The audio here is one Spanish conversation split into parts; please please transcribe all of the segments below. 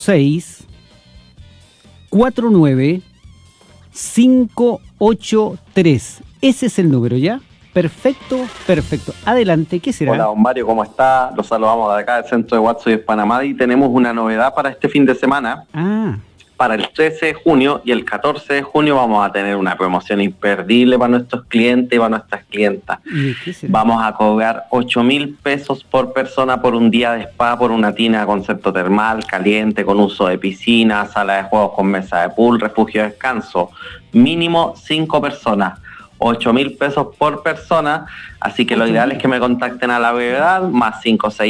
49 583. Ese es el número, ¿ya? Perfecto. Adelante, ¿qué será? Hola, don Mario, ¿cómo está? Los saludamos de acá del centro de WhatsApp de Panamá y tenemos una novedad para este fin de semana. Para el 13 de junio y el 14 de junio vamos a tener una promoción imperdible para nuestros clientes y para nuestras clientas. Vamos a cobrar 8.000 pesos por persona por un día de spa, por una tina de concepto termal, caliente, con uso de piscina, sala de juegos con mesa de pool, refugio de descanso. Mínimo 5 personas. 8.000 pesos por persona, así que lo ideal es que me contacten a la brevedad, más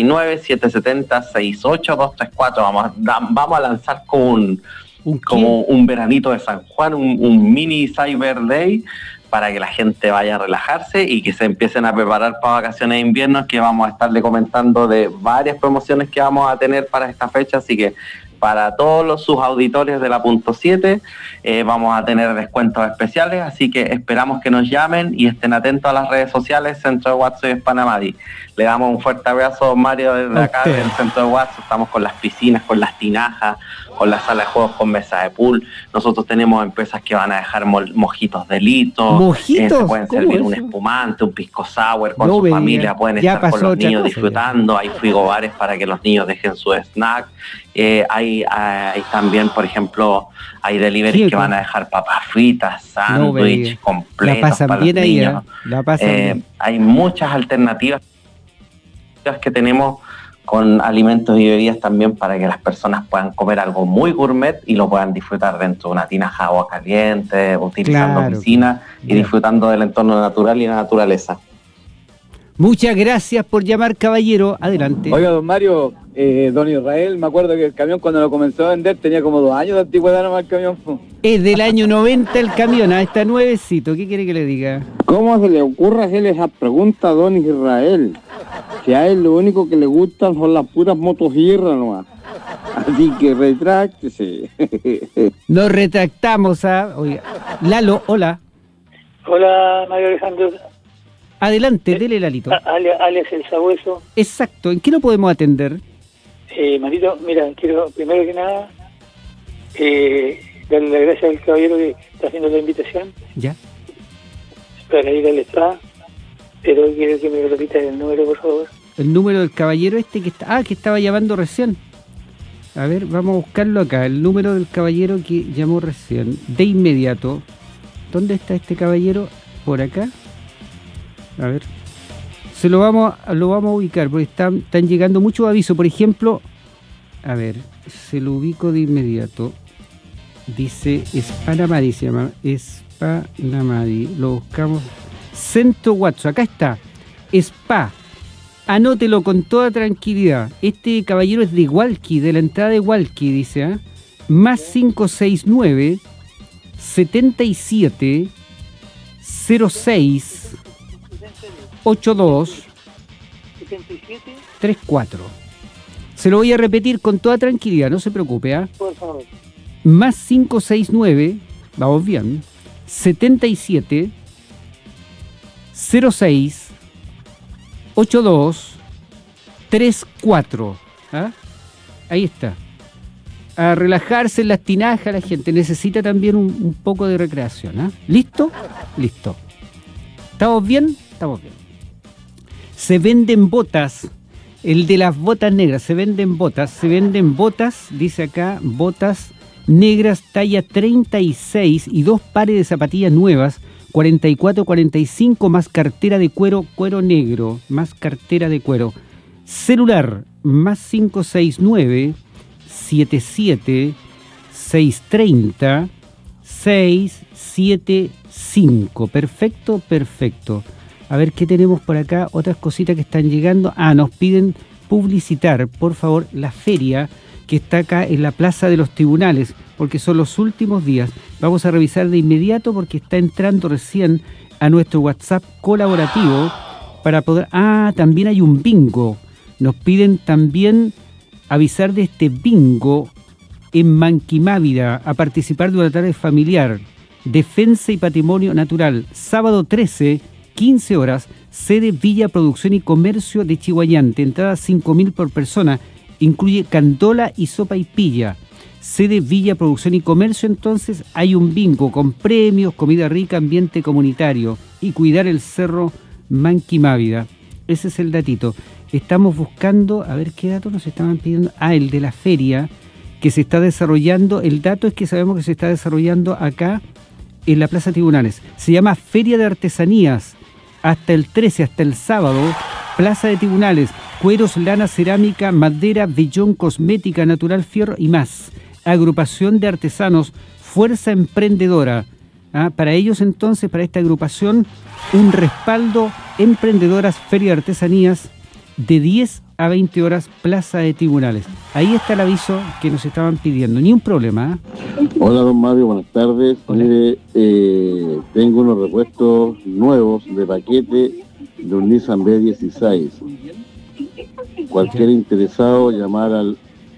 569-770-68234. Vamos a lanzar como un veranito de San Juan, un mini Cyber Day, para que la gente vaya a relajarse y que se empiecen a preparar para vacaciones de invierno, que vamos a estarle comentando de varias promociones que vamos a tener para esta fecha, así que para todos sus auditores de la Punto 7 vamos a tener descuentos especiales, así que esperamos que nos llamen y estén atentos a las redes sociales, Centro de WhatsApp de Panamadi. Le damos un fuerte abrazo, Mario, desde acá del Centro de WhatsApp. Estamos con las piscinas, con las tinajas, con la sala de juegos con mesa de pool. Nosotros tenemos empresas que van a dejar mojitos de litro. ¿Mojitos? Se pueden servir un espumante, un pisco sour con su familia, pueden estar con los niños disfrutando. Hay frigobares para que los niños dejen su snack. Hay también, por ejemplo, hay deliveries que van a dejar papas fritas, sándwich completos para los niños. Hay muchas alternativas que tenemos con alimentos y bebidas también para que las personas puedan comer algo muy gourmet y lo puedan disfrutar dentro de una tinaja de agua caliente, utilizando piscina y disfrutando del entorno natural y la naturaleza. Muchas gracias por llamar, caballero. Adelante. Oiga, don Mario, don Israel, me acuerdo que el camión cuando lo comenzó a vender tenía como 2 años de antigüedad nomás el camión. Es del año 90 el camión, está nuevecito. ¿Qué quiere que le diga? ¿Cómo se le ocurre hacerle esa pregunta a don Israel? Si a él lo único que le gustan son las puras motosierras nomás. Así que retráctese. Nos retractamos Oiga, Lalo, hola. Hola, Mario Alejandro. Adelante, dele, Lalito. Alias El Sabueso. Exacto, ¿en qué lo podemos atender? Marito, mira, quiero primero que nada darle las gracias al caballero que está haciendo la invitación. Ya. Para ir al spa, pero quiero que me repita el número, por favor. El número del caballero que estaba llamando recién. A ver, vamos a buscarlo acá. El número del caballero que llamó recién. De inmediato. ¿Dónde está este caballero? Por acá. A ver. Lo vamos a ubicar porque están llegando muchos avisos. Por ejemplo, a ver, se lo ubico de inmediato. Dice Spanamadi, se llama Spanamadi. Lo buscamos. Centro WhatsApp, acá está. Spa. Anótelo con toda tranquilidad. Este caballero es de Hualqui, de la entrada de Hualqui, dice. Más 569 77 06 82 34. Se lo voy a repetir con toda tranquilidad, no se preocupe. Por favor. Más 569, vamos bien, 77 06 82 34. Ahí está. A relajarse en las tinajas, la gente necesita también un poco de recreación. ¿Listo? Listo. ¿Estamos bien? Estamos bien. Se venden botas. El de las botas negras. Se venden botas, dice acá, botas negras talla 36 y 2 pares de zapatillas nuevas, 44-45, más cartera de cuero negro, más cartera de cuero. Celular, más 569 77 630 675. Perfecto. A ver qué tenemos por acá, otras cositas que están llegando. Nos piden publicitar, por favor, la feria que está acá en la Plaza de los Tribunales, porque son los últimos días. Vamos a revisar de inmediato porque está entrando recién a nuestro WhatsApp colaborativo para poder... también hay un bingo. Nos piden también avisar de este bingo en Manquimávida, a participar de una tarde familiar, defensa y patrimonio natural, sábado 13, 15 horas, sede Villa Producción y Comercio de Chihuayante, entrada 5.000 por persona. incluye candola y sopa y pilla. Sede Villa Producción y Comercio, entonces hay un bingo con premios, comida rica, ambiente comunitario y cuidar el cerro Manquimávida. Ese es el datito. Estamos buscando, a ver qué datos nos estaban pidiendo. El de la feria que se está desarrollando. El dato es que sabemos que se está desarrollando acá en la Plaza Tribunales. Se llama Feria de Artesanías. Hasta el 13, hasta el sábado, Plaza de Tribunales. Cueros, lana, cerámica, madera, vellón, cosmética, natural, fierro y más. Agrupación de artesanos, Fuerza Emprendedora. Para ellos entonces, para esta agrupación, un respaldo, emprendedoras, Feria de Artesanías, de 10 a 20 horas, Plaza de Tribunales. Ahí está el aviso que nos estaban pidiendo, ni un problema. Hola, don Mario, buenas tardes. Mire, tengo unos repuestos nuevos de paquete de un Nissan B16. Cualquier interesado, llamar al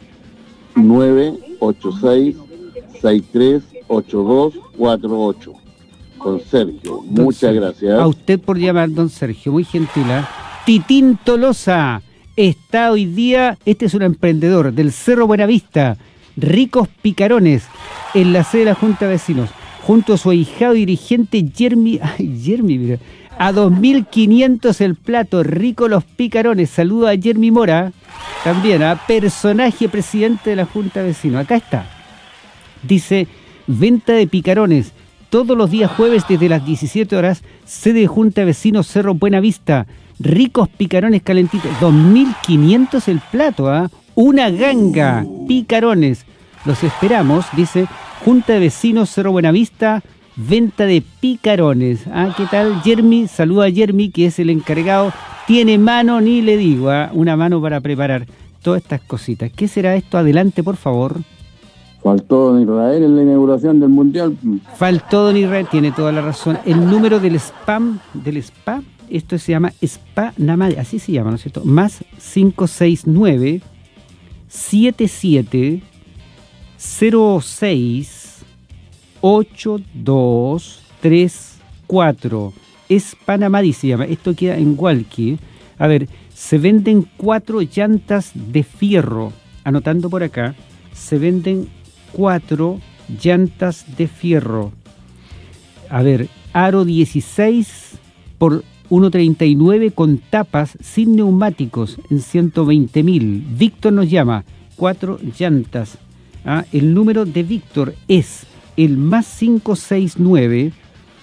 986-638248 con Sergio. Muchas gracias. A usted por llamar, don Sergio, muy gentil. Titín Tolosa está hoy día, este es un emprendedor del Cerro Buenavista, Ricos Picarones, en la sede de la Junta de Vecinos, junto a su ahijado dirigente Jeremy, mira, a 2.500 el plato, rico los picarones. Saludo a Jeremy Mora, también personaje presidente de la Junta de Vecinos. Acá está, dice, venta de picarones, todos los días jueves desde las 17 horas, sede de Junta de Vecinos Cerro Buenavista. Ricos picarones calentitos, 2.500 el plato, una ganga, picarones. Los esperamos, dice Junta de Vecinos Cerro Buenavista, venta de picarones. ¿Qué tal, Jeremy? Saluda a Jeremy, que es el encargado. Tiene mano, ni le digo, una mano para preparar todas estas cositas. ¿Qué será esto? Adelante, por favor. Faltó don Israel en la inauguración del Mundial. Faltó don Israel, tiene toda la razón. El número del spa, esto se llama Spa Namadi, así se llama, ¿no es cierto? Más 569 77 06 8234. Spa Namadi se llama. Esto queda en Hualqui. A ver, se venden 4 llantas de fierro. Anotando por acá, se venden 4 llantas de fierro. A ver, aro 16 por 1.39 con tapas sin neumáticos en 120.000. Víctor nos llama, 4 llantas. El número de Víctor es el más 569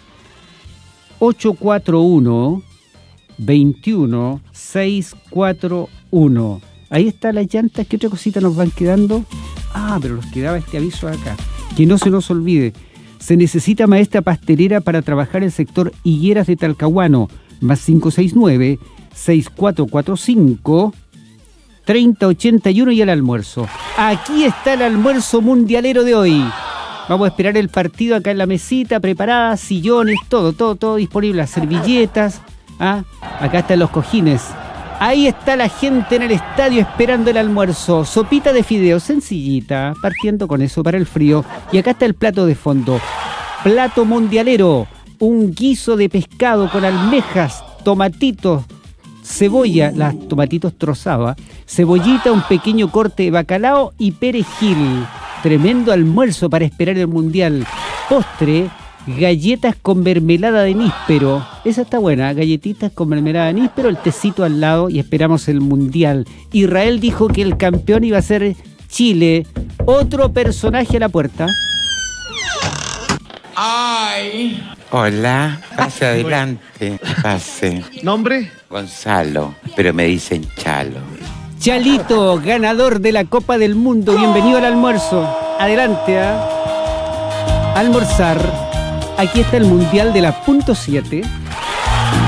841 21 641. Ahí está las llantas. ¿Qué otra cosita nos van quedando? Pero nos quedaba este aviso acá. Que no se nos olvide. Se necesita maestra pastelera para trabajar en el sector Higueras de Talcahuano. Más 569-6445-3081 y el almuerzo. Aquí está el almuerzo mundialero de hoy. Vamos a esperar el partido acá en la mesita, preparada, sillones, todo disponible, las servilletas. Acá están los cojines. Ahí está la gente en el estadio esperando el almuerzo. Sopita de fideos, sencillita, partiendo con eso para el frío. Y acá está el plato de fondo. Plato mundialero. Un guiso de pescado con almejas, tomatitos, cebolla, las tomatitos trozados, cebollita, un pequeño corte de bacalao y perejil. Tremendo almuerzo para esperar el mundial. Postre, galletas con mermelada de níspero. Esa está buena, galletitas con mermelada de níspero, el tecito al lado y esperamos el mundial. Israel dijo que el campeón iba a ser Chile. Otro personaje a la puerta. ¡Ay! Hola, pase adelante, pase. ¿Nombre? Gonzalo, pero me dicen Chalo. Chalito, ganador de la Copa del Mundo, bienvenido al almuerzo. Adelante, almorzar. Aquí está el Mundial de la .7.